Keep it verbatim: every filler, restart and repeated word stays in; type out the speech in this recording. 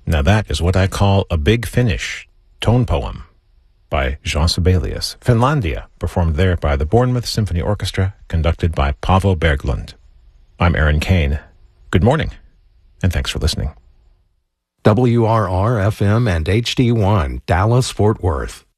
Now that is what I call a big finish, tone poem, by Jean Sibelius, Finlandia, performed there by the Bournemouth Symphony Orchestra, conducted by Paavo Berglund. I'm Aaron Kane. Good morning, and thanks for listening. W R R F M and H D one, Dallas, Fort Worth.